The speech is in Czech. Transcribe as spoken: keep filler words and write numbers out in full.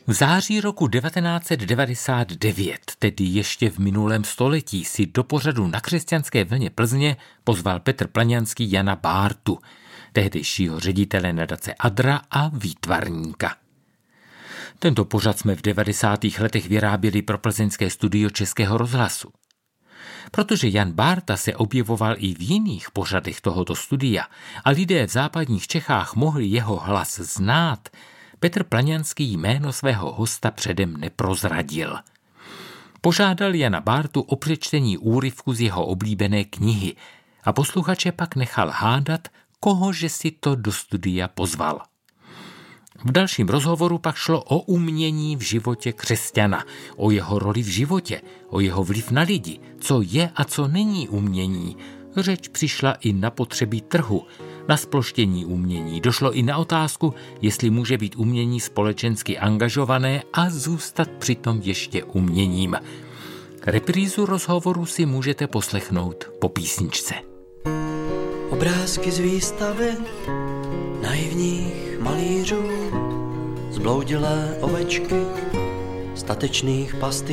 V září roku devatenáct set devadesát devět, tedy ještě v minulém století, si do pořadu Na křesťanské vlně Plzně pozval Petr Plaňanský Jana Bártu, tehdejšího ředitele nadace Adra a výtvarníka. Tento pořad jsme v devadesátých letech vyráběli pro plzeňské studio Českého rozhlasu. Protože Jan Bárta se objevoval i v jiných pořadech tohoto studia a lidé v západních Čechách mohli jeho hlas znát, Petr Plaňanský jméno svého hosta předem neprozradil. Požádal Jana Bártu o přečtení úryvku z jeho oblíbené knihy a posluchače pak nechal hádat, kohože si to do studia pozval. V dalším rozhovoru pak šlo o umění v životě křesťana, o jeho roli v životě, o jeho vliv na lidi, co je a co není umění. Řeč přišla i na potřeby trhu, na zploštění umění. Došlo i na otázku, jestli může být umění společensky angažované a zůstat přitom ještě uměním. Reprízu rozhovoru si můžete poslechnout po písničce. Obrázky z výstavy naivních malířů, zbloudilé ovečky, statečných pastýřů.